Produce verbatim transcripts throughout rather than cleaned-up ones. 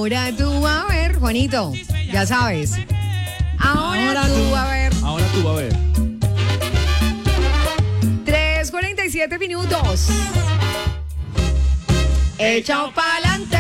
Ahora tú a ver, Juanito, ya sabes. Ahora, ahora tú, tú a ver. Ahora tú a ver. tres cuarenta y siete minutos. Echao pa'lante.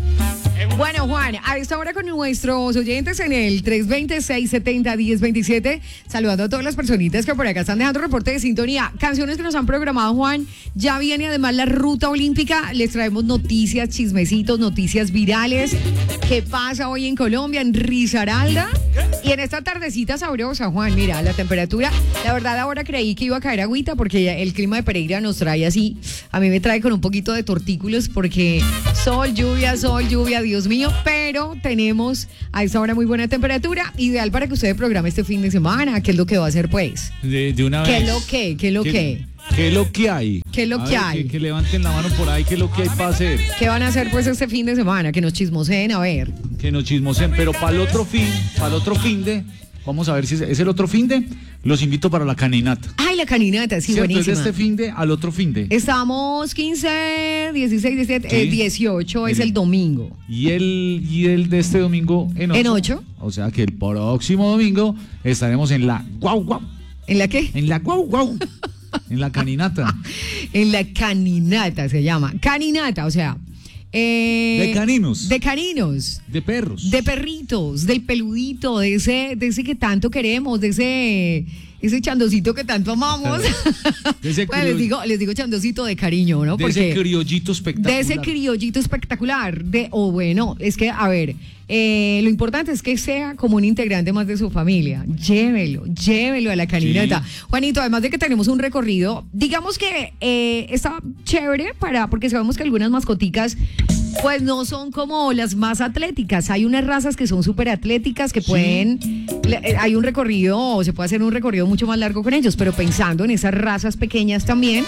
Bueno, Juan, a esta hora con nuestros oyentes en el tres dos seis, siete cero, uno cero dos siete, saludando a todas las personitas que por acá están dejando reporte de sintonía. Canciones que nos han programado, Juan. Ya viene además la ruta olímpica. Les traemos noticias, chismecitos, noticias virales. ¿Qué pasa hoy en Colombia, en Risaralda? Y en esta tardecita sabrosa, Juan, mira, la temperatura. La verdad, ahora creí que iba a caer agüita porque el clima de Pereira nos trae así. A mí me trae con un poquito de tortículos porque sol, lluvia, sol, lluvia, Dios mío, pero tenemos a esta hora muy buena temperatura, ideal para que usted programe este fin de semana. ¿Qué es lo que va a hacer, pues? De, de una ¿Qué vez. es lo que? ¿Qué es lo ¿Qué, que? ¿Qué es lo que hay? ¿Qué es lo A que ver, hay? Que, que levanten la mano por ahí, ¿qué es lo que hay para hacer? ¿Qué van a hacer, pues, este fin de semana? Que nos chismoseen, a ver. Que nos chismosen, pero para el otro fin, para el otro fin de, vamos a ver si es, es el otro fin de, los invito para la caninata. Ay, la caninata, sí, ¿Cierto? buenísima. Es de este fin de al otro fin de. Estamos quince, dieciséis, diecisiete, Sí. eh, dieciocho es El- el domingo. Y el, y el de este domingo en ocho. ¿En ocho? O sea que el próximo domingo estaremos en la guau guau. ¿En la qué? En la guau guau. En la caninata. En la caninata se llama. Caninata, o sea. eh, De caninos. De caninos. De perros. De perritos, del peludito, de ese, de ese que tanto queremos, de ese, ese chandocito que tanto amamos. De ese Bueno, les criollo- digo, les digo chandocito de cariño, ¿no? de Porque ese criollito espectacular. de ese criollito espectacular, de, o bueno, es que, a ver, eh, lo importante es que sea como un integrante más de su familia. Llévelo, llévelo a la caninata. Sí. Juanito, además de que tenemos un recorrido, digamos que eh, está chévere para, porque sabemos que algunas mascoticas pues no son como las más atléticas. Hay unas razas que son súper atléticas que Sí. pueden, le- hay un recorrido, o se puede hacer un recorrido mucho más largo con ellos, pero pensando en esas razas pequeñas también,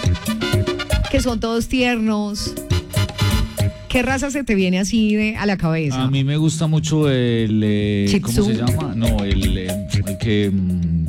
que son todos tiernos. ¿Qué raza se te viene así de a la cabeza? A mí me gusta mucho el. eh, Shih ¿Cómo Tzu. se llama? No, el, eh, el que. mm,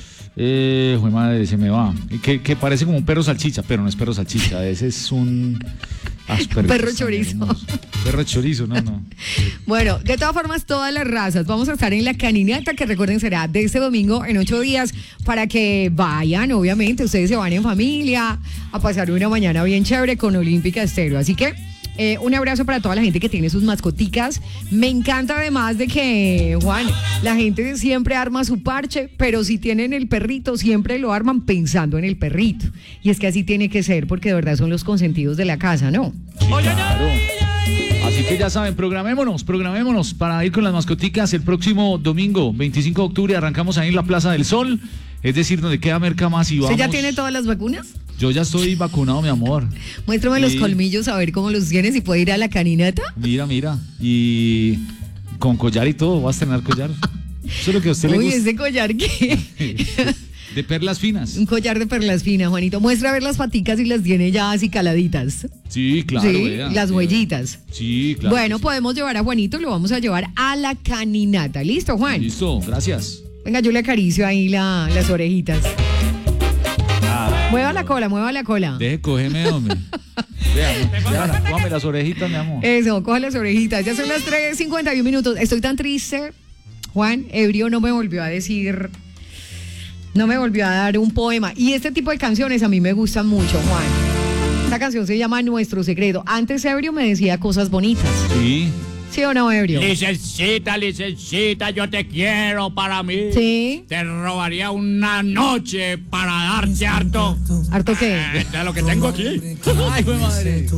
Eh, jue madre, se me va. Que, que parece como un perro salchicha, pero no es perro salchicha. Ese es un. Ah, esos perritos Perro tan chorizo. hermosos. Perro chorizo, no, no. Bueno, de todas formas, todas las razas. Vamos a estar en la caninata, que recuerden será de este domingo en ocho días, para que vayan, obviamente, ustedes se van en familia a pasar una mañana bien chévere con Olímpica Estéreo. Así que eh, un abrazo para toda la gente que tiene sus mascoticas. Me encanta además de que, Juan, la gente siempre arma su parche, pero si tienen el perrito, siempre lo arman pensando en el perrito. Y es que así tiene que ser, porque de verdad son los consentidos de la casa, ¿no? Sí, claro. Así que ya saben, programémonos, programémonos para ir con las mascoticas el próximo domingo, veinticinco de octubre, arrancamos ahí en la Plaza del Sol, es decir, donde queda Mercamás y vamos. ¿Usted ya tiene todas las vacunas? Yo ya estoy vacunado, mi amor. Muéstrame los Sí. colmillos a ver cómo los tienes y puede ir a la caninata. Mira, mira. Y con collar y todo, vas a tener collar. Eso es lo que a usted Uy, le gusta. ese collar que... De perlas finas. Un collar de perlas finas, Juanito. Muestra a ver las paticas y las tiene ya así caladitas. Sí, claro. sí, vea, las vea. huellitas. Sí, claro. Bueno, que sí. podemos llevar a Juanito, lo vamos a llevar a la caninata. ¿Listo, Juan? Listo, gracias. Venga, yo le acaricio ahí la- las orejitas. Ah, Mueva la cola, mueva la cola. deje, cógeme, hombre. Vea, vea, cógame las orejitas, mi amor. Eso, coja las orejitas. Ya son las tres cincuenta y un minutos. Estoy tan triste. Juan, ebrio no me volvió a decir, no me volvió a dar un poema. Y este tipo de canciones a mí me gustan mucho, Juan. Esta canción se llama Nuestro Secreto. Antes ebrio me decía cosas bonitas. Sí. ¿Sí o no, ebrio? Licencita, licencita, yo te quiero para mí. Sí. Te robaría una noche para darte harto. ¿Harto qué? Eh, de lo que tengo aquí. Ay, güey, madre.